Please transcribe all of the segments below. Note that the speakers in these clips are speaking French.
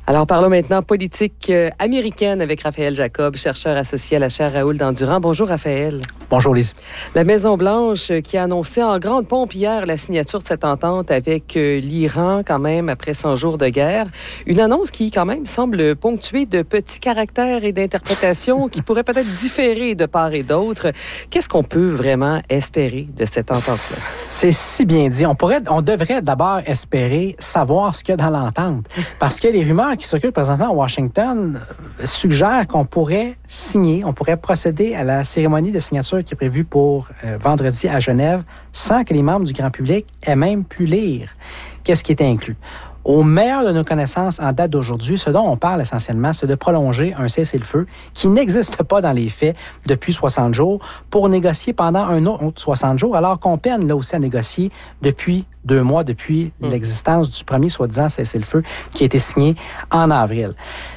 Alors, parlons maintenant politique américaine avec Raphaël Jacob, chercheur associé à la chaire Raoul Dandurand. Bonjour, Raphaël. Bonjour, Lise. La Maison-Blanche qui a annoncé en grande pompe hier la signature de cette entente avec l'Iran, quand même, après 100 jours de guerre. Une annonce qui, quand même, semble ponctuée de petits caractères et d'interprétations qui pourraient peut-être différer de part et d'autre. Qu'est-ce qu'on peut vraiment espérer de cette entente-là? C'est si bien dit. On devrait d'abord espérer savoir ce qu'il y a dans l'entente. Parce que les rumeurs qui circulent présentement à Washington suggèrent qu'on pourrait signer, on pourrait procéder à la cérémonie de signature qui est prévue pour vendredi à Genève sans que les membres du grand public aient même pu lire qu'est-ce qui était inclus. Au meilleur de nos connaissances en date d'aujourd'hui, ce dont on parle essentiellement, c'est de prolonger un cessez-le-feu qui n'existe pas dans les faits depuis 60 jours pour négocier pendant un autre 60 jours, alors qu'on peine là aussi à négocier depuis 2 mois, depuis l'existence du premier soi-disant cessez-le-feu qui a été signé en avril.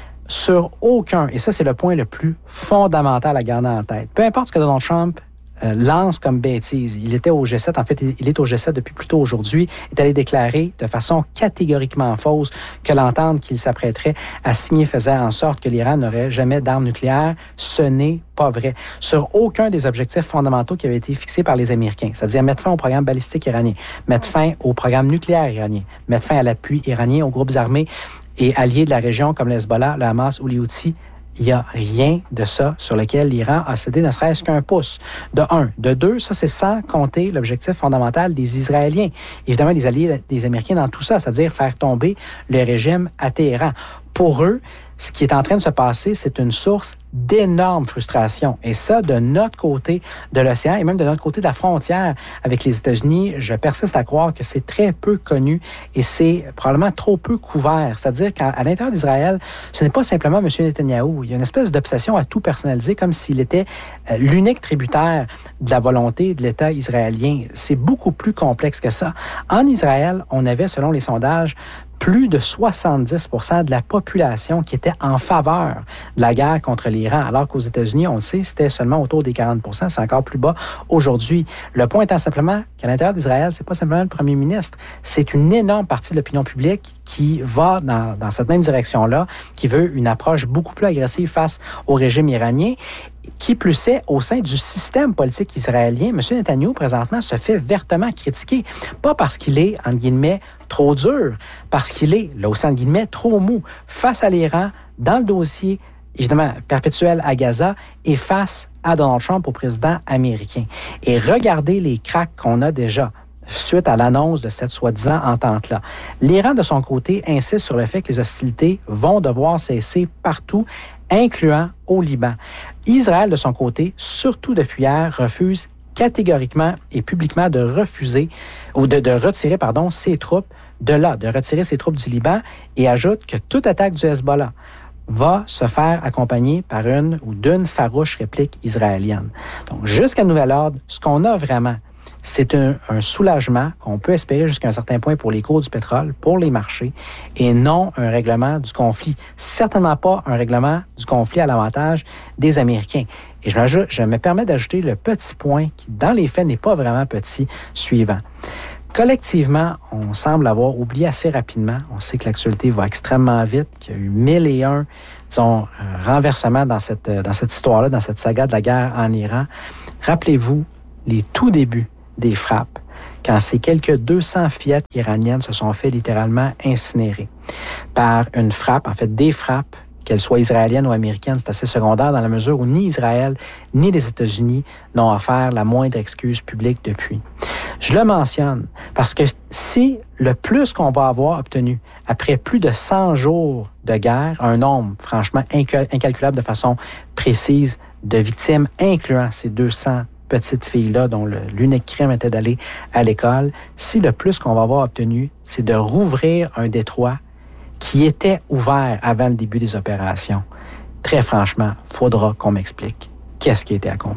Sur aucun, et ça c'est le point le plus fondamental à garder en tête, peu importe ce que Donald Trump lance comme bêtise. Il était au G7, en fait, il est au G7 depuis plus tôt aujourd'hui, est allé déclarer de façon catégoriquement fausse que l'entente qu'il s'apprêterait à signer faisait en sorte que l'Iran n'aurait jamais d'armes nucléaires. Ce n'est pas vrai. Sur aucun des objectifs fondamentaux qui avaient été fixés par les Américains, c'est-à-dire mettre fin au programme balistique iranien, mettre fin au programme nucléaire iranien, mettre fin à l'appui iranien aux groupes armés et alliés de la région comme le Hezbollah, le Hamas ou les Houthis, il n'y a rien de ça sur lequel l'Iran a cédé ne serait-ce qu'un pouce. De un. De deux, ça, c'est sans compter l'objectif fondamental des Israéliens. Évidemment, les alliés des Américains dans tout ça, c'est-à-dire faire tomber le régime à Téhéran. Pour eux, ce qui est en train de se passer, c'est une source d'énorme frustration. Et ça, de notre côté de l'océan et même de notre côté de la frontière avec les États-Unis, je persiste à croire que c'est très peu connu et c'est probablement trop peu couvert. C'est-à-dire qu'à l'intérieur d'Israël, ce n'est pas simplement M. Netanyahou. Il y a une espèce d'obsession à tout personnaliser comme s'il était l'unique tributaire de la volonté de l'État israélien. C'est beaucoup plus complexe que ça. En Israël, on avait, selon les sondages, plus de 70% de la population qui était en faveur de la guerre contre l'Iran, alors qu'aux États-Unis, on le sait, c'était seulement autour des 40%, c'est encore plus bas aujourd'hui. Le point étant simplement qu'à l'intérieur d'Israël, c'est pas simplement le premier ministre, c'est une énorme partie de l'opinion publique qui va dans cette même direction-là, qui veut une approche beaucoup plus agressive face au régime iranien. Qui plus est, au sein du système politique israélien, M. Netanyahou, présentement, se fait vertement critiquer. Pas parce qu'il est, entre guillemets, trop dur, parce qu'il est, là aussi, entre guillemets, trop mou face à l'Iran, dans le dossier, évidemment, perpétuel à Gaza, et face à Donald Trump, au président américain. Et regardez les cracks qu'on a déjà suite à l'annonce de cette soi-disant entente-là. L'Iran, de son côté, insiste sur le fait que les hostilités vont devoir cesser partout, incluant au Liban. Israël, de son côté, surtout depuis hier, refuse catégoriquement et publiquement de refuser ou de retirer ses troupes de là, de retirer ses troupes du Liban et ajoute que toute attaque du Hezbollah va se faire accompagner par une ou d'une farouche réplique israélienne. Donc, jusqu'à nouvel ordre, ce qu'on a vraiment, c'est un soulagement qu'on peut espérer jusqu'à un certain point pour les cours du pétrole, pour les marchés, et non un règlement du conflit. Certainement pas un règlement du conflit à l'avantage des Américains. Et je me permets d'ajouter le petit point qui, dans les faits, n'est pas vraiment petit, suivant. Collectivement, on semble avoir oublié assez rapidement. On sait que l'actualité va extrêmement vite, qu'il y a eu 1001, renversements dans cette histoire-là, dans cette saga de la guerre en Iran. Rappelez-vous les tout débuts des frappes, quand ces quelques 200 fillettes iraniennes se sont fait littéralement incinérer par une frappe, en fait des frappes, qu'elles soient israéliennes ou américaines, c'est assez secondaire dans la mesure où ni Israël ni les États-Unis n'ont offert la moindre excuse publique depuis. Je le mentionne parce que si le plus qu'on va avoir obtenu après plus de 100 jours de guerre, un nombre franchement incalculable de façon précise de victimes, incluant ces 200 petites filles-là dont l'unique crime était d'aller à l'école, si le plus qu'on va avoir obtenu, c'est de rouvrir un détroit qui était ouvert avant le début des opérations, très franchement, il faudra qu'on m'explique qu'est-ce qui a été accompli.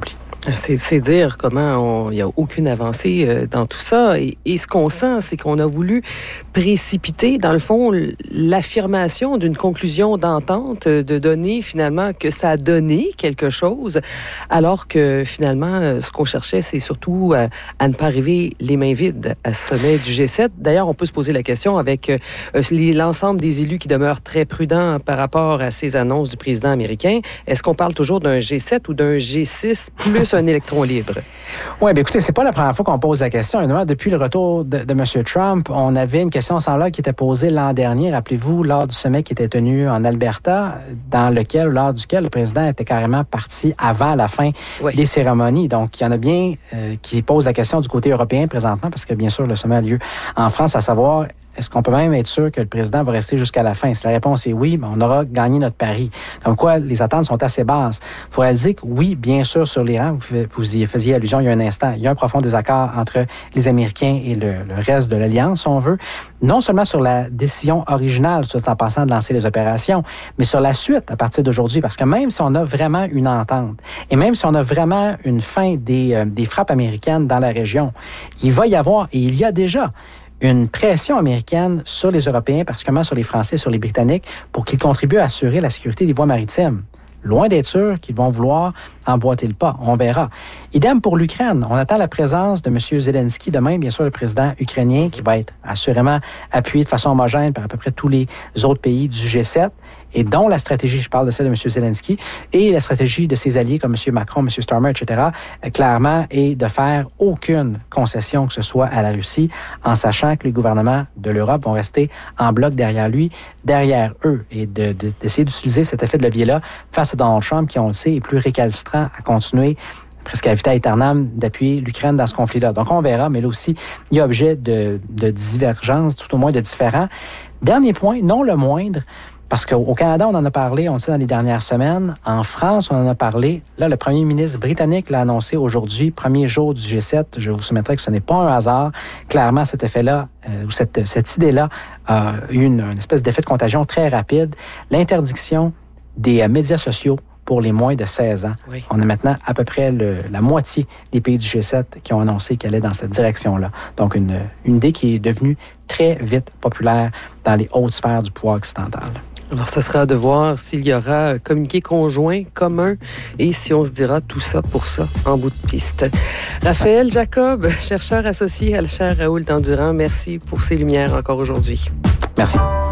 C'est dire comment il n'y a aucune avancée dans tout ça. Et ce qu'on sent, c'est qu'on a voulu précipiter, dans le fond, l'affirmation d'une conclusion d'entente, de donner finalement que ça a donné quelque chose, alors que finalement, ce qu'on cherchait, c'est surtout à ne pas arriver les mains vides à ce sommet du G7. D'ailleurs, on peut se poser la question avec l'ensemble des élus qui demeurent très prudents par rapport à ces annonces du président américain. Est-ce qu'on parle toujours d'un G7 ou d'un G6 plus un électron libre? Oui, bien écoutez, c'est pas la première fois qu'on pose la question. Évidemment, depuis le retour de M. Trump, on avait une question semblable qui était posée l'an dernier, rappelez-vous, lors du sommet qui était tenu en Alberta, lors duquel le président était carrément parti avant la fin des cérémonies. Donc, il y en a bien qui posent la question du côté européen présentement, parce que bien sûr, le sommet a lieu en France, à savoir, est-ce qu'on peut même être sûr que le président va rester jusqu'à la fin? Si la réponse est oui, on aura gagné notre pari. Comme quoi, les attentes sont assez basses. Il faudrait dire que oui, bien sûr, sur l'Iran, vous y faisiez allusion il y a un instant, il y a un profond désaccord entre les Américains et le reste de l'Alliance, si on veut. Non seulement sur la décision originale, soit en passant de lancer les opérations, mais sur la suite à partir d'aujourd'hui. Parce que même si on a vraiment une entente, et même si on a vraiment une fin des frappes américaines dans la région, il va y avoir, et il y a déjà, une pression américaine sur les Européens, particulièrement sur les Français, sur les Britanniques, pour qu'ils contribuent à assurer la sécurité des voies maritimes. Loin d'être sûr qu'ils vont vouloir emboîter le pas. On verra. Idem pour l'Ukraine. On attend la présence de M. Zelensky demain, bien sûr, le président ukrainien, qui va être assurément appuyé de façon homogène par à peu près tous les autres pays du G7, et dont la stratégie, je parle de celle de M. Zelensky, et la stratégie de ses alliés comme M. Macron, M. Starmer, etc., clairement, est de faire aucune concession que ce soit à la Russie, en sachant que les gouvernements de l'Europe vont rester en bloc derrière lui, derrière eux, et d'essayer d'utiliser cet effet de levier-là face à Donald Trump, qui, on le sait, est plus récalcitrant à continuer presque à vita aeternam d'appuyer l'Ukraine dans ce conflit-là. Donc, on verra, mais là aussi, il y a objet de divergence, tout au moins de différents. Dernier point, non le moindre, parce qu'au Canada, on en a parlé, on le sait, dans les dernières semaines. En France, on en a parlé. Là, le premier ministre britannique l'a annoncé aujourd'hui, premier jour du G7. Je vous soumettrai que ce n'est pas un hasard. Clairement, cet effet-là, ou cette idée-là, a eu une espèce d'effet de contagion très rapide. L'interdiction des médias sociaux pour les moins de 16 ans. Oui. On a maintenant à peu près la moitié des pays du G7 qui ont annoncé qu'elle est dans cette direction-là. Donc, une idée qui est devenue très vite populaire dans les hautes sphères du pouvoir occidental. Alors, ce sera de voir s'il y aura un communiqué conjoint, commun, et si on se dira tout ça pour ça, en bout de piste. Raphaël Jacob, chercheur associé à la chaire Raoul Dandurand, merci pour ces lumières encore aujourd'hui. Merci.